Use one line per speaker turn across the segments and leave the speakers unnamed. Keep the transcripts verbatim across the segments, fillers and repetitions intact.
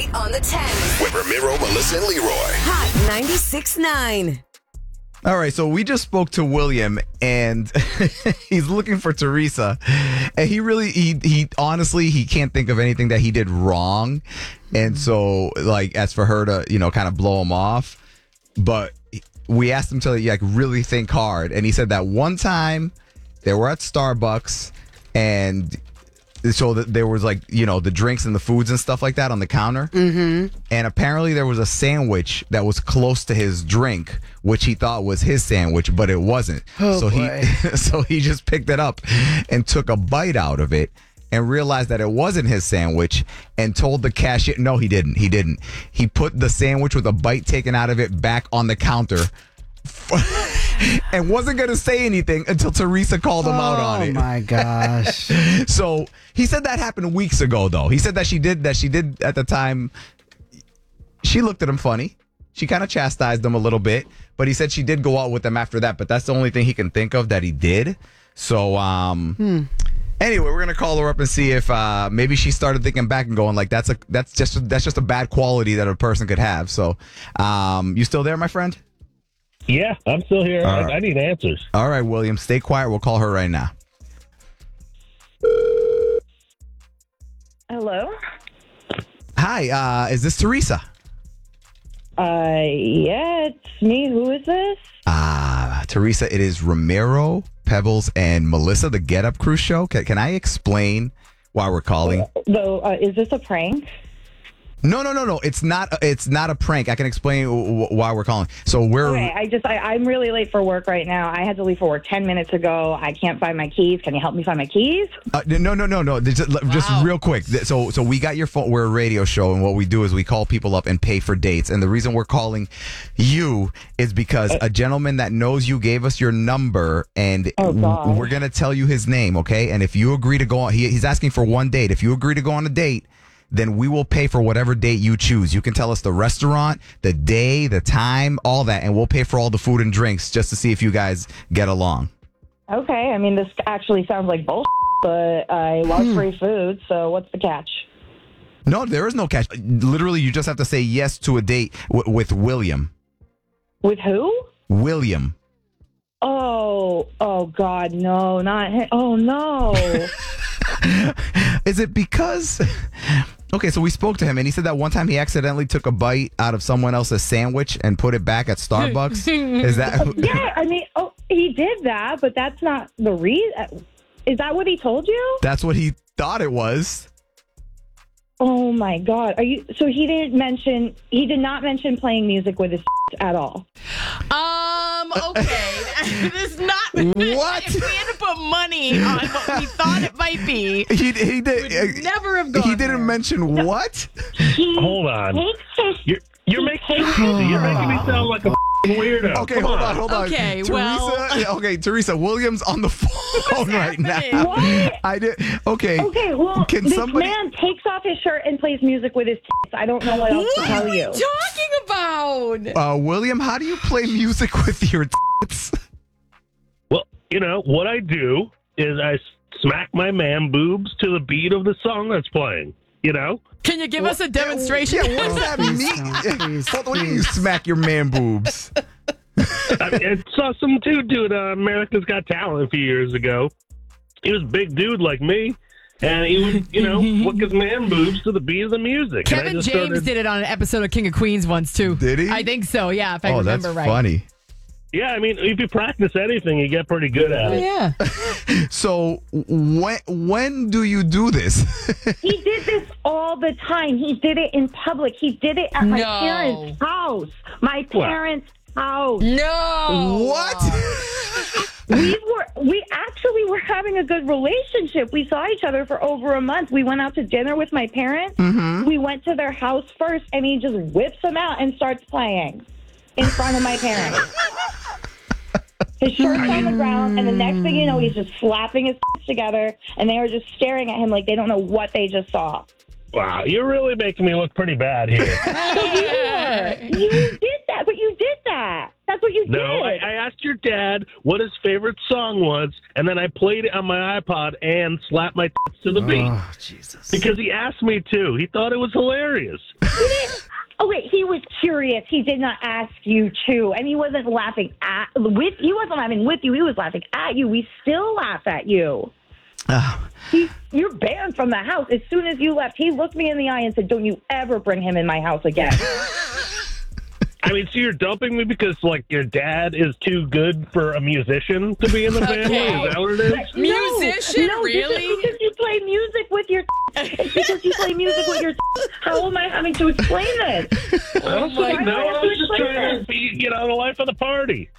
Tonight on the ten
with Ramiro, Melissa, and Leroy.
Hot ninety-six point nine.
All right, so we just spoke to William, and he's looking for Teresa, and he really, he, he honestly, he can't think of anything that he did wrong, and so, like, as for her to, you know, kind of blow him off, but we asked him to, like, really think hard, and he said that one time they were at Starbucks, and so that there was, like, you know, the drinks and the foods and stuff like that on the counter. Mm-hmm. And apparently there was a sandwich that was close to his drink, which he thought was his sandwich, but it wasn't.
Oh,
so
boy.
he so he just picked it up and took a bite out of it and realized that it wasn't his sandwich and told the cashier, no, he didn't. He didn't. He put the sandwich with a bite taken out of it back on the counter and wasn't going to say anything until Teresa called him out on it.
Oh my gosh.
So he said that happened weeks ago, though. He said that she did that she did at the time. She looked at him funny. She kind of chastised him a little bit, but he said she did go out with him after that. But that's the only thing he can think of that he did. So, um, hmm. anyway, we're gonna call her up and see if uh, maybe she started thinking back and going like, "That's a that's just that's just a bad quality that a person could have." So, um, you still there, my friend?
Yeah, I'm still here. I,
right.
I need answers.
All right, William, stay quiet. We'll call her right now.
Hello?
Hi, uh, is this Teresa?
Uh, yeah, it's me. Who is this?
Ah, uh, Teresa, it is Ramiro, Pebbles, and Melissa, the Get Up Crew show. Can, can I explain why we're calling?
Though, uh, is this a prank?
No, no, no, no. It's not. It's not a prank. I can explain w- why we're calling. So we're.
Okay, I just, I, I'm really late for work right now. I had to leave for work ten minutes ago. I can't find my keys. Can you help me find my keys?
Uh, no, no, no, no. Just, just real quick. So, so we got your phone. We're a radio show, and what we do is we call people up and pay for dates. And the reason we're calling you is because a gentleman that knows you gave us your number, and
Oh, God.
we're gonna tell you his name, okay? And if you agree to go on, he, he's asking for one date. If you agree to go on a date, then we will pay for whatever date you choose. You can tell us the restaurant, the day, the time, all that, and we'll pay for all the food and drinks just to see if you guys get along.
Okay, I mean, this actually sounds like bullshit, but I love free food, so what's the catch?
No, there is no catch. Literally, you just have to say yes to a date w- with William.
With who?
William.
Oh, oh, God, no, not him. Oh, no.
Is it because... Okay, so we spoke to him, and he said that one time he accidentally took a bite out of someone else's sandwich and put it back at Starbucks. Is that...
Yeah, I mean, oh, he did that, but that's not the reason. Is that what he told you?
That's what he thought it was.
Oh my God! Are you? So he didn't mention. He did not mention playing music with his at all.
Um. Okay. This is not
What?
If we had to put money on what we thought it might be,
He, he did...
would never have gone
He didn't
there.
mention what?
He
Hold on.
takes his.
You're, you're
he
making
takes
you're making me sound like a weirdo.
Okay,
Come
hold
on.
on, hold on.
Okay,
Teresa,
well-
yeah, okay, Teresa, William's on the phone right
happening?
now.
What?
I did. Okay.
Okay, well,
Can
this
somebody?
man takes off his shirt and plays music with his tits. I don't know what else to
What
tell
are
you.
you talking about?
Uh, William, how do you play music with your tits?
Well, you know, what I do is I s- smack my man boobs to the beat of the song that's playing, you know?
Can you give us a demonstration?
Yeah, what does that
Please
mean?
don't, please,
Hold on, what do you mean you
please.
smack your man boobs?
I, mean, I saw some dude do it on America's Got Talent a few years ago. He was a big dude like me, and he would, you know, flick his man boobs to the beat of the music. And I
Kevin
just
James
started-
did it on an episode of King of Queens once too.
Did he?
I think so. Yeah, if I
Oh, that's
remember right.
funny.
Yeah, I mean, if you practice anything, you get pretty good at
Oh,
it.
yeah.
So when when do you do this?
He did this all the time. He did it in public. He did it at my
No.
parents' house. My parents' house.
No.
What?
We were we actually were having a good relationship. We saw each other for over a month. We went out to dinner with my parents.
Mm-hmm.
We went to their house first, and he just whips them out and starts playing in front of my parents. His shirt's on the ground, and the next thing you know, he's just slapping his together, and they were just staring at him like they don't know what they just saw.
Wow, you're really making me look pretty bad here.
So you were. You did that, but you did that. That's what you
No, I,
did.
I asked your dad what his favorite song was, and then I played it on my iPod and slapped my tits to the beat.
Oh, Jesus.
Because he asked me to. He thought it was hilarious.
Oh wait, he was curious. He did not ask you to, and he wasn't laughing at with. He wasn't laughing with you. He was laughing at you. We still laugh at you.
Oh,
He, you're banned from the house. As soon as you left, he looked me in the eye and said, "Don't you ever bring him in my house again."
I mean, so you're dumping me because, like, your dad is too good for a musician to be in the family?
Okay.
Is that what it is?
Musician,
no, no,
really?
Just because you play music with your. It's because you play music with your. How am I having to explain this?
Oh my
God.
No, I was just
Explain
trying to
this.
be, you know, the life of the party.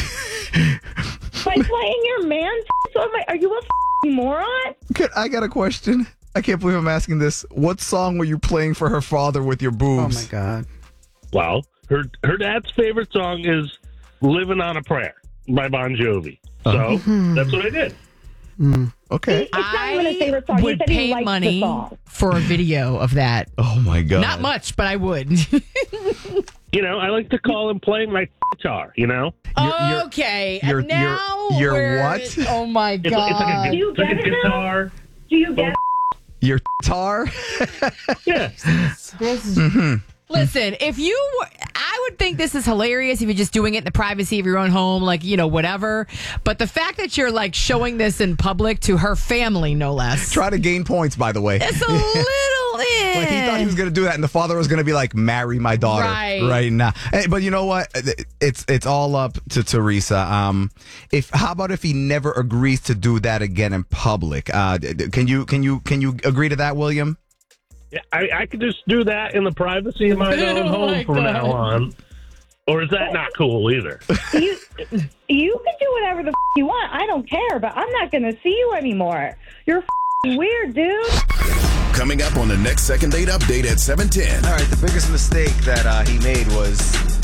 By playing your man, so am I, are you a f***ing moron?
Good, I got a question. I can't believe I'm asking this. What song were you playing for her father with your
Oh
boobs?
my God.
Well, her her dad's favorite song is "Living on a Prayer" by Bon Jovi. So that's what I did.
Okay.
It's not even a favorite song. He
would
said he
pay
liked the
money
song.
for a video of that.
Oh my God.
Not much, but I would.
You know, I like to call him playing my guitar. You know,
You're-
okay,
you're-
and now
you're- you're
we're-
what?
Oh my
it's,
god!
it's like a,
Do you
it's like a
get it now?
guitar.
Do you get it?
Your guitar?
Yeah.
Listen, if you, were- I would think this is hilarious if you're just doing it in the privacy of your own home, like, you know, whatever. But the fact that you're like showing this in public to her family, no less,
Try to gain points, by the way.
it's a little. eh.
Like he thought he was going to do that, and the father was going to be like, "Marry my daughter
Right.
now." Hey, but you know what? It's it's all up to Teresa. Um, if how about if he never agrees to do that again in public? Uh, can you can you can you agree to that, William?
Yeah, I, I could just do that in the privacy of my own
Oh
home
my
from
God.
now on. Or is that not cool either?
You, you can do whatever the f- you want. I don't care, but I'm not going to see you anymore. You're f- weird, dude.
Coming up on the next Second Date Update at seven ten.
All right, the biggest mistake that uh, he made was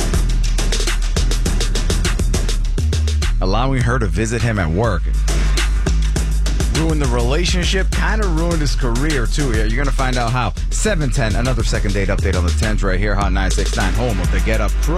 allowing her to visit him at work. Ruined the relationship, kind of ruined his career, too. Yeah, you're going to find out how. seven ten, another Second Date Update on the tens right here, Hot nine six nine, home of the Get Up Crew.